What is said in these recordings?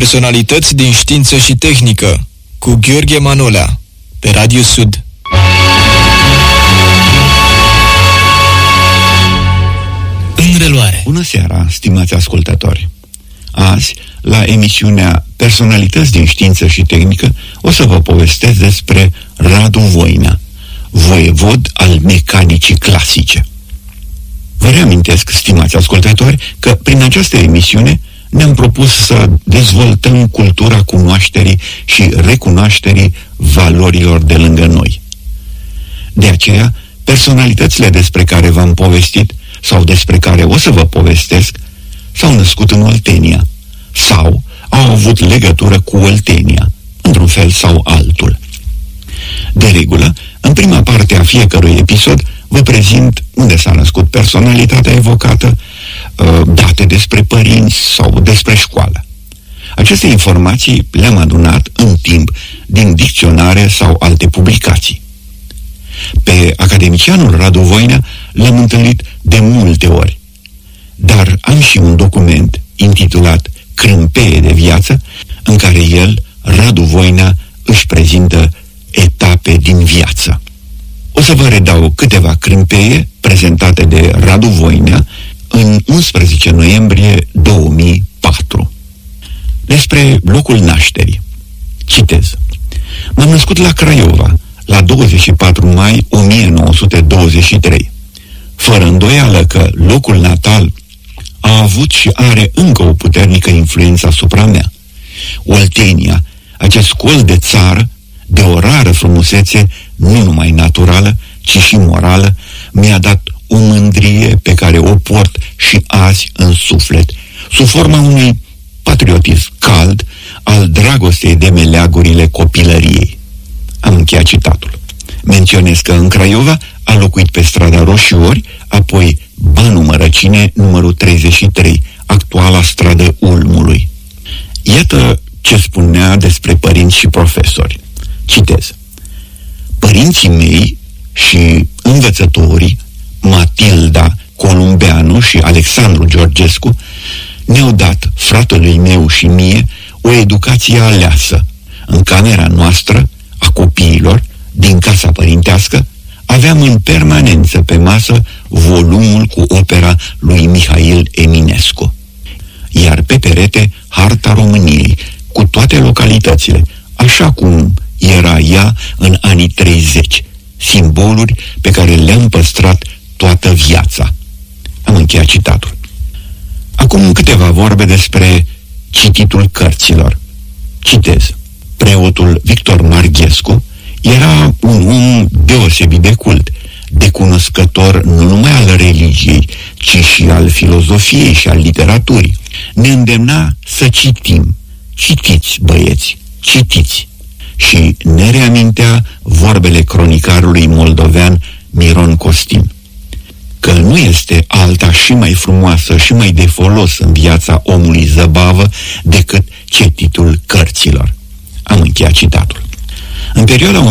Personalități din știință și tehnică cu Gheorghe Manolea pe Radio Sud. În reluare. Bună seara, stimați ascultători! Azi, la emisiunea Personalități din știință și tehnică, o să vă povestesc despre Radu Voinea, voievod al mecanicii clasice. Vă reamintesc, stimați ascultători, că prin această emisiune ne-am propus să dezvoltăm cultura cunoașterii și recunoașterii valorilor de lângă noi. De aceea, personalitățile despre care v-am povestit sau despre care o să vă povestesc s-au născut în Oltenia sau au avut legătură cu Oltenia, într-un fel sau altul. De regulă, în prima parte a fiecărui episod vă prezint unde s-a născut personalitatea evocată, date despre părinți sau despre școală. Aceste informații le-am adunat în timp din dicționare sau alte publicații. Pe academicianul Radu Voinea l-am întâlnit de multe ori, dar am și un document intitulat Crâmpeie de viață, în care el, Radu Voinea, își prezintă etape din viață. O să vă redau câteva crâmpeie prezentate de Radu Voinea în 11 noiembrie 2004. Despre locul nașterii. Citez. M-am născut la Craiova, la 24 mai 1923. Fără îndoială că locul natal a avut și are încă o puternică influență asupra mea. Oltenia, acest col de țară, de o rară frumusețe, nu numai naturală, ci și morală, mi-a dat o mândrie pe care o port și azi în suflet, sub forma unui patriotism cald al dragostei de meleagurile copilăriei. Am încheiat citatul. Menționez că în Craiova a locuit pe strada Roșiori, apoi Banu Mărăcine, numărul 33, actuala stradă Ulmului. Iată ce spunea despre părinți și profesori. Citez. Părinții mei și învățătorii, Matilda Columbeanu și Alexandru Georgescu, ne-au dat fratelui meu și mie o educație aleasă. În camera noastră, a copiilor, din casa părintească, aveam în permanență pe masă volumul cu opera lui Mihail Eminescu. Iar pe perete, harta României, cu toate localitățile, așa cum era ea în anii 30, simboluri pe care le-am păstrat toată viața. Am încheiat citatul. Acum câteva vorbe despre cititul cărților. Citez. Preotul Victor Marghescu era un om deosebit de cult, de cunoscător nu numai al religiei, ci și al filozofiei și al literaturii. Ne îndemna să citim. Citiți, băieți, citiți. Și ne reamintea vorbele cronicarului moldovean Miron Costin, că nu este alta și mai frumoasă și mai de folos în viața omului zăbavă decât cititul cărților. Am încheiat citatul. În perioada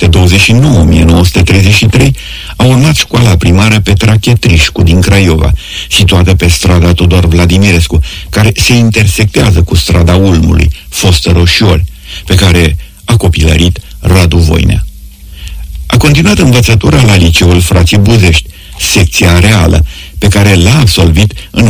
1929-1933 a urmat școala primară Petrache Trișcu din Craiova, situată pe strada Tudor Vladimirescu, care se intersectează cu strada Ulmului, fostă Roșiori, pe care a copilărit Radu Voinea. A continuat învățătura la liceul Frații Buzești, secția reală, pe care l-a absolvit în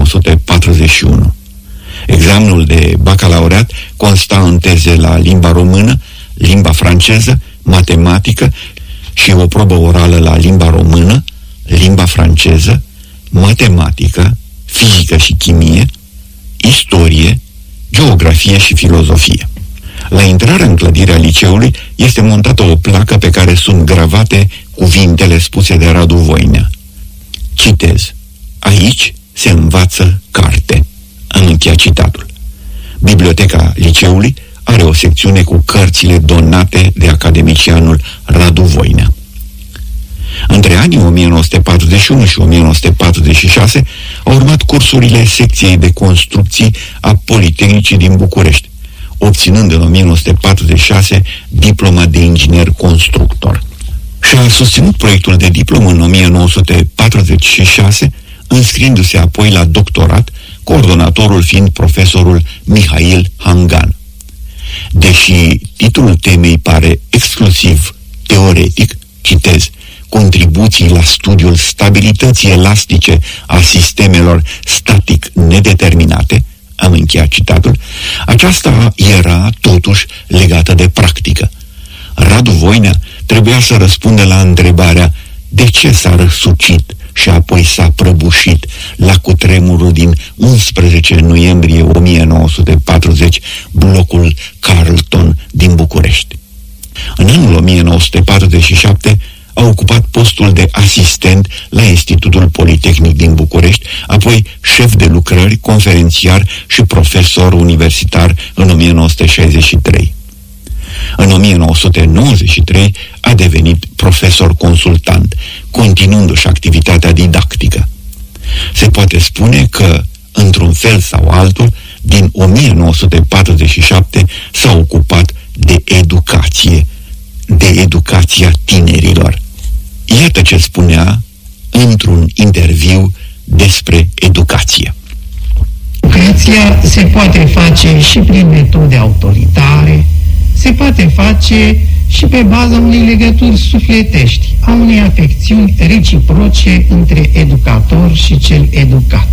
1941. Examenul de bacalaureat consta în teze la limba română, limba franceză, matematică și o probă orală la limba română, limba franceză, matematică, fizică și chimie, istorie, geografie și filozofie. La intrarea în clădirea liceului este montată o placă pe care sunt gravate cuvintele spuse de Radu Voinea. Citez. Aici se învață carte. Am încheiat citatul. Biblioteca liceului are o secțiune cu cărțile donate de academicianul Radu Voinea. Între anii 1941 și 1946 au urmat cursurile secției de construcții a Politehnicii din București, obținând în 1946 diploma de inginer constructor. Și-a susținut proiectul de diplomă în 1946 înscriindu-se apoi la doctorat, coordonatorul fiind profesorul Mihail Hangan. Deși titlul temei pare exclusiv teoretic, citez, contribuții la studiul stabilității elastice a sistemelor static nedeterminate, am încheiat citatul, aceasta era totuși legată de practică. Radu Voinea trebuia să răspundă la întrebarea de ce s-a răsucit și apoi s-a prăbușit la cutremurul din 11 noiembrie 1940 blocul Carlton din București. În anul 1947 a ocupat postul de asistent la Institutul Politehnic din București, apoi șef de lucrări, conferențiar și profesor universitar în 1963. În 1993 a devenit profesor consultant, continuându-și activitatea didactică. Se poate spune că, într-un fel sau altul, din 1947 s-a ocupat de educație, de educația tinerilor. Iată ce spunea într-un interviu despre educație. Educația se poate face și prin metode autoritare, se poate face și pe baza unei legături sufletești, a unei afecțiuni reciproce între educator și cel educat.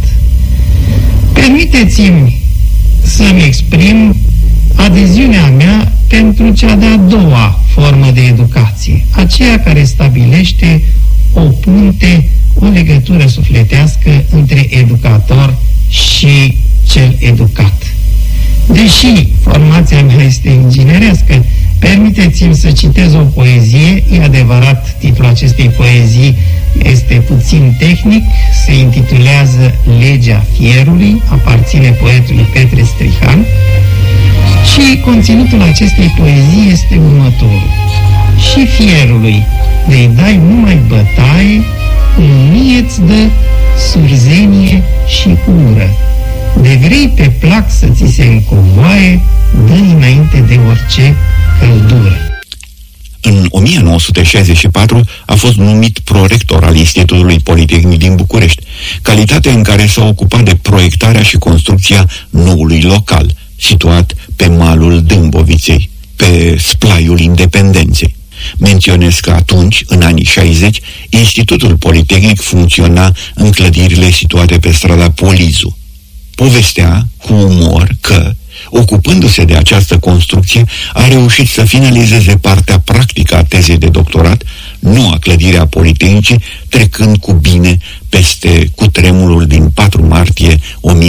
Permiteți-mi să-mi exprim adeziunea mea pentru cea de-a doua formă de educație, aceea care stabilește o punte, o legătură sufletească între educator și cel educat. Deși formația mea este inginerească, permiteți-mi să citez o poezie. E adevărat, titlul acestei poezii este puțin tehnic, se intitulează Legea Fierului, aparține poetului Petre Strihan, și conținutul acestei poezii este următorul. Și fierului de-i dai numai bătaie, mie-ți dă surzenie și ură. De vrei pe plac să ți se încovoaie, dă-i înainte de orice căldură. În 1964 a fost numit prorector al Institutului Politehnic din București, calitate în care s-a ocupat de proiectarea și construcția noului local, situat pe malul Dâmboviței, pe splaiul Independenței. Menționez că atunci, în anii 60, Institutul Politehnic funcționa în clădirile situate pe strada Polizu. Povestea cu umor că, ocupându-se de această construcție, a reușit să finalizeze partea practică a tezei de doctorat, noua clădire a Politehnicii, trecând cu bine peste cutremurul din 4 martie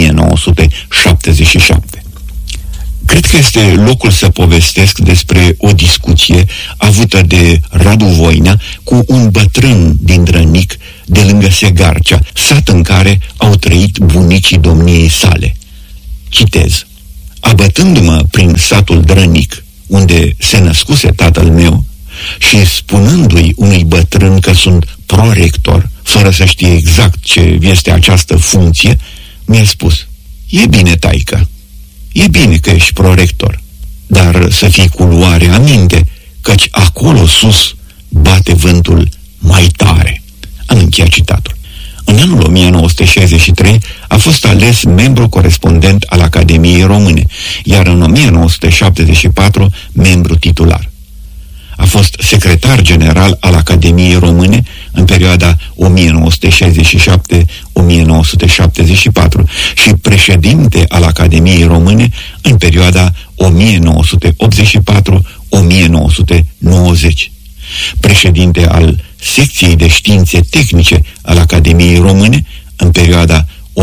1977. Cred că este locul să povestesc despre o discuție avută de Radu Voinea cu un bătrân din Drănic, de lângă Segarcea, sat în care au trăit bunicii domniei sale. Citez. Abătându-mă prin satul Drănic, unde se născuse tatăl meu, și spunându-i unui bătrân că sunt prorector, fără să știe exact ce este această funcție, mi-a spus: e bine, taică, e bine că ești prorector, dar să fii cu luare aminte, căci acolo sus bate vântul mai tare. Am încheiat citatul. În anul 1963 a fost ales membru corespondent al Academiei Române, iar în 1974 membru titular. A fost secretar general al Academiei Române în perioada 1967-1974 și președinte al Academiei Române în perioada 1984-1990. Președinte al Secției de Științe Tehnice al Academiei Române în perioada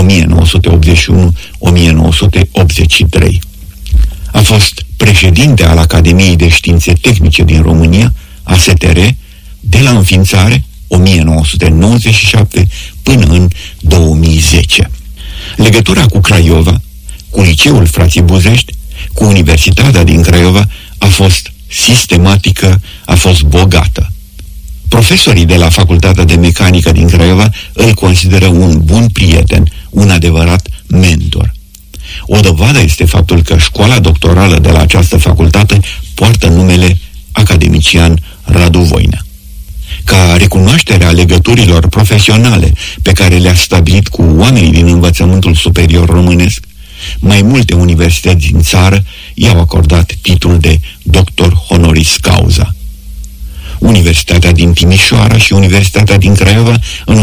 1981-1983. A fost președinte al Academiei de Științe Tehnice din România, ASTR, de la înființare 1997 până în 2010. Legătura cu Craiova, cu Liceul Frații Buzești, cu Universitatea din Craiova a fost sistematică, a fost bogată. Profesorii de la Facultatea de Mecanică din Craiova îl consideră un bun prieten, un adevărat mentor. O dovadă este faptul că școala doctorală de la această facultate poartă numele academician Radu Voinea. ca recunoașterea legăturilor profesionale pe care le-a stabilit cu oamenii din învățământul superior românesc, mai multe universități din țară i-au acordat titlul de doctor honoris causa. Universitatea din Timișoara și Universitatea din Craiova în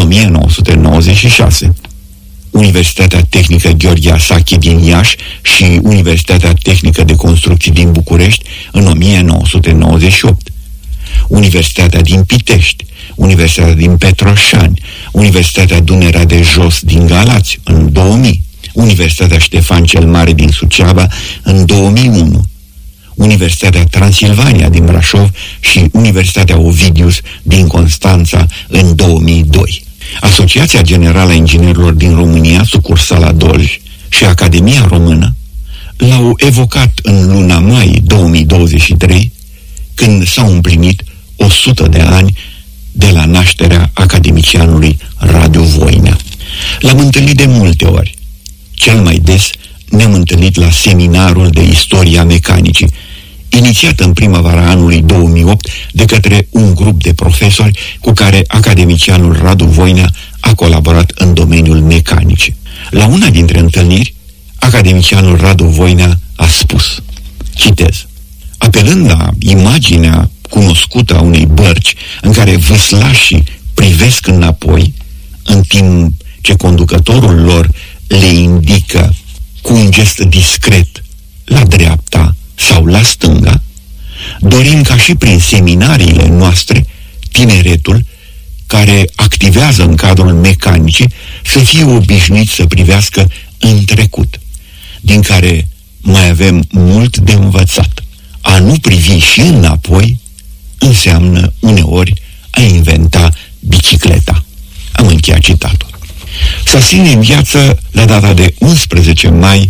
1996, Universitatea Tehnică Gheorghe Asache din Iași și Universitatea Tehnică de Construcții din București în 1998, Universitatea din Pitești, Universitatea din Petroșani, Universitatea Dunărea de Jos din Galați în 2000, Universitatea Ștefan cel Mare din Suceava în 2001, Universitatea Transilvania din Brașov și Universitatea Ovidius din Constanța în 2002. Asociația Generală a Inginerilor din România, sucursala Dolj, și Academia Română l-au evocat în luna mai 2023, când s-au împlinit 100 de ani de la nașterea academicianului Radu Voinea. L-am întâlnit de multe ori. Cel mai des ne-am întâlnit la seminarul de istoria mecanicii, inițiat în primăvara anului 2008 de către un grup de profesori cu care academicianul Radu Voinea a colaborat în domeniul mecanicii. La una dintre întâlniri, academicianul Radu Voinea a spus, citez, apelând la imaginea cunoscută a unei bărci în care vâslașii privesc înapoi, în timp ce conducătorul lor le indică cu un gest discret la dreapta sau la stânga, dorim ca și prin seminariile noastre, tineretul care activează în cadrul mecanicii să fie obișnuit să privească în trecut, din care mai avem mult de învățat. A nu privi și înapoi înseamnă uneori a inventa bicicleta. Am încheiat citatul. S-a ținut în viață la data de 11 mai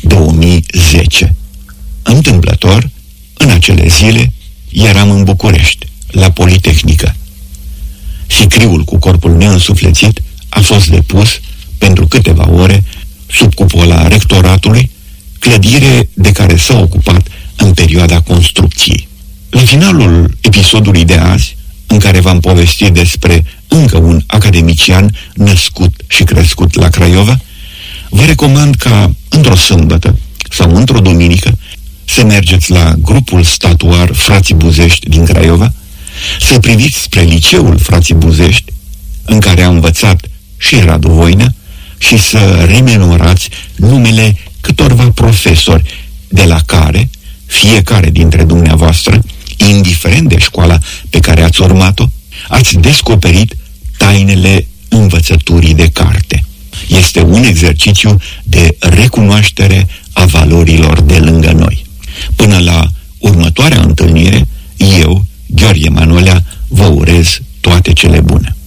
2010. Întâmplător, în acele zile, eram în București, la Politehnică. Sicriul cu corpul neînsuflețit a fost depus pentru câteva ore sub cupola rectoratului, clădire de care s-a ocupat în perioada construcției. La finalul episodului de azi, în care v-am povestit despre încă un academician născut și crescut la Craiova, vă recomand ca într-o sâmbătă sau într-o duminică să mergeți la grupul statuar Frații Buzești din Craiova, să priviți spre liceul Frații Buzești, în care a învățat și Radu Voinea, și să rememorați numele câtorva profesori de la care fiecare dintre dumneavoastră, indiferent de școala pe care ați urmat-o, ați descoperit tainele învățăturii de carte. Este un exercițiu de recunoaștere a valorilor de lângă noi. Până la următoarea întâlnire, eu, Gheorghe Manolea, vă urez toate cele bune.